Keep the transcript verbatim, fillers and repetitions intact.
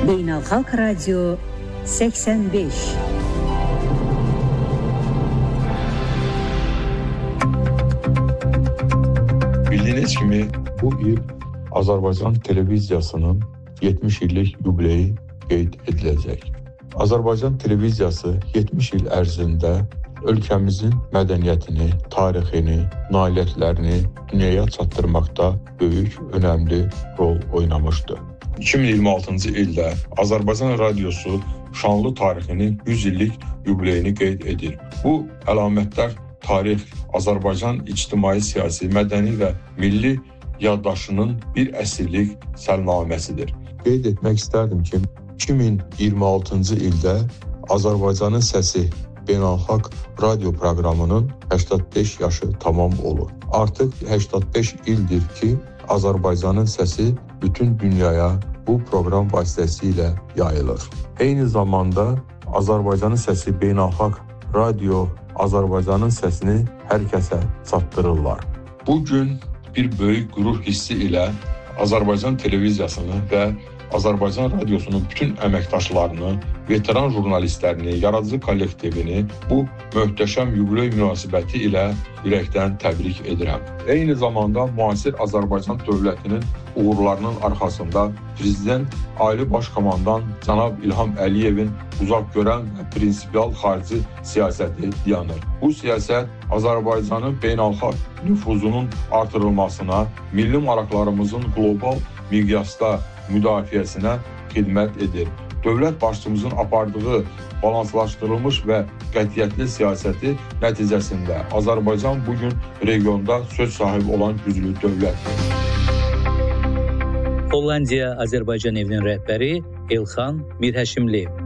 Beynəlxalq Radio seksen beş. Bildiğiniz kimi bu il Azərbaycan televiziyasının yetmiş illik yubileyi qeyd ediləcək. Azərbaycan televiziyası yetmiş il ərzində ölkəmizin mədəniyyətini, tarixini, nailiyyətlərini dünyaya çatdırmaqda böyük, önəmli rol oynamışdı. iki min iyirmi altıncı ildə Azərbaycan radiosu şanlı tarixinin yüz illik yubileyini qeyd edir. Bu əlamətlər tarix, Azərbaycan ictimai, siyasi, mədəni və milli yaddaşının bir əsrlik səlnaməsidir. Qeyd etmək istərdim ki, iki min iyirmi altıncı ildə Azərbaycanın səsi beynəlxalq radio proqramının səksən beş yaşı tamam olur. Artıq səksən beş ildir ki, Azərbaycanın səsi bütün dünyaya bu proqram vasitəsilə yayılır. Eyni zamanda Azərbaycanın səsi beynəlxalq radio Azərbaycanın səsini hər kəsə çatdırırlar. Bu gün bir böyük qürur hissi ilə Azərbaycan televiziyasını və Azərbaycan radiosunun bütün əməkdaşlarını, veteran jurnalistlərini, yaradıcı kollektivini bu möhtəşəm yubiley münasibəti ilə ürəkdən təbrik edirəm. Eyni zamanda müasir Azərbaycan dövlətinin uğurlarının arxasında Prezident Ali Baş Komandan cənab İlham Əliyevin uzaq görən və prinsipial xarici siyasəti dayanır. Bu siyasət Azərbaycanın beynəlxalq nüfuzunun artırılmasına, milli maraqlarımızın qlobal miqyasda müdafiəsinə xidmət edir. Dövlət başçımızın apardığı balanslaşdırılmış və qətiyyətli siyasəti nəticəsində Azərbaycan bugün regionda söz sahibi olan güclü dövlətdir. Hollandiya Azərbaycan evinin rəhbəri Elxan Mirhəşimli.